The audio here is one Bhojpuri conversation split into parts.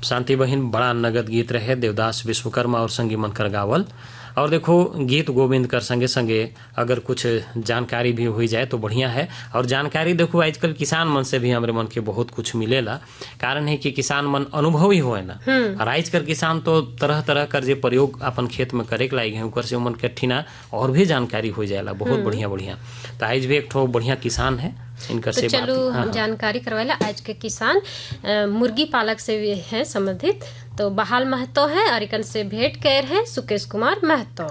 शांति बहिन बड़ा नगद गीत रहे देवदास विश्वकर्मा और संगी मनकर गावल। और देखो गीत गोविंद कर संगे संगे अगर कुछ जानकारी भी हुई जाए तो बढ़िया है। और जानकारी देखो आजकल किसान मन से भी हमारे मन के बहुत कुछ मिलेला। कारण है कि किसान मन अनुभवी हो ना, और आजकल किसान तो तरह तरह कर जे प्रयोग अपन खेत में करे के लायक है उकर से मन के ठिना और भी जानकारी हो जाएला बहुत बढ़िया बढ़िया। तो आज भी एक ठो बढ़िया किसान है इनकर तो से चलो हम जानकारी करवाला। आज के किसान मुर्गी पालक से भी है संबंधित, तो बहाल महतो है और इकन से भेंट कर है सुकेश कुमार महतो।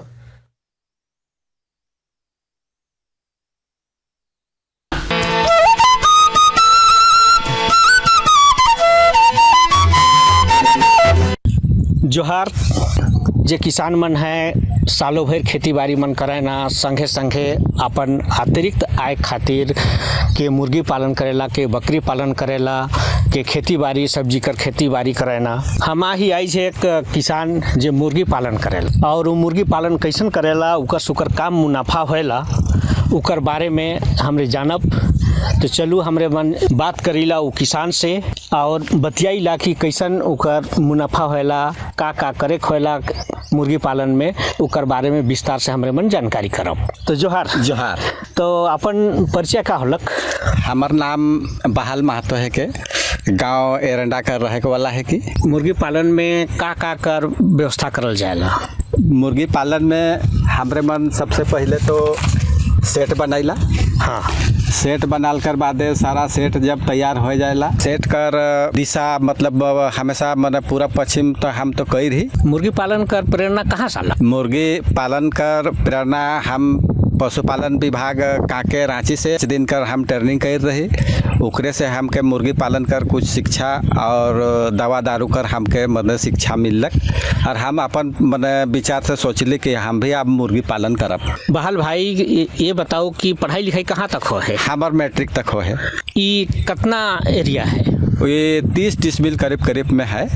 जोहार जे किसान मन है सालों भर खेती बाड़ी मन करे ना, संगे संगे अपन अतिरिक्त आय खातिर के मुर्गी पालन करेला, के बकरी पालन करेला, के खेती बाड़ी सब्जी कर खेती बाड़ी करे ना। हम ही आई छे एक किसान जे मुर्गी पालन करेला और वो मुर्गी पालन कैसन करेला, उकर सुकर काम मुनाफा होएला उकर बारे में हमरे जानब। तो चलू हमरे मन बात करीला वो किसान से और बतियाईला कि कैसन उकर मुनाफा होएला, का करे होएला मुर्गी पालन में, उकर बारे में विस्तार से हमरे मन जानकारी करब। तो जोहार जोहार। तो अपन परिचय का होलक? हमार नाम बहाल महतो है के गांव एरंडा कर रहे वाला है कि मुर्गी पालन में का कर व्यवस्था करल जाएला? मुर्गी पालन में हमरे मन सबसे पहले तो सेट बनैला। हाँ, सेट बनाल कर बाद सारा सेट जब तैयार हो जाएला, सेट कर दिशा मतलब हमेशा मन पूरा पश्चिम तो हम तो कही रही। मुर्गी पालन कर प्रेरणा कहाँ से आला? मुर्गी पालन कर प्रेरणा हम पशुपालन विभाग काके रांची से दिन कर हम ट्रेनिंग कर रही, ओकरे से हमके मुर्गी पालन कर कुछ शिक्षा और दवा दारू कर हमके मतलब शिक्षा मिलक और हम अपन मतलब विचार से सोचली कि हम भी अब मुर्गी पालन करब। बहाल भाई ये बताओ कि पढ़ाई लिखाई कहाँ तक हो है? हमार मैट्रिक तक हो है। ये कितना एरिया है? ये 30 डिसमिल करीब करीब में है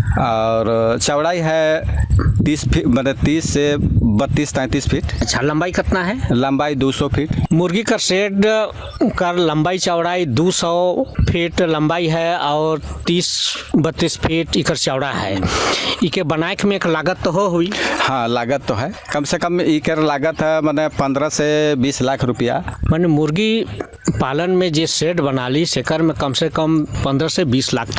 और चौड़ाई है 30 फीट मतलब 30 से 32-33 फीट। अच्छा, लंबाई कितना है? लंबाई 200 फीट। मुर्गी का शेड का लंबाई चौड़ाई 200 फीट लंबाई है और 30-32 फीट इकर चौड़ा है। इके बनाए में एक लागत तो हो हुई? हाँ, लागत तो है, कम से कम इकर लागत है मैंने 15 से 20 लाख रुपया। मैंने मुर्गी पालन में जे शेड बना ली सेकर में कम से कम 15 से 20 लाख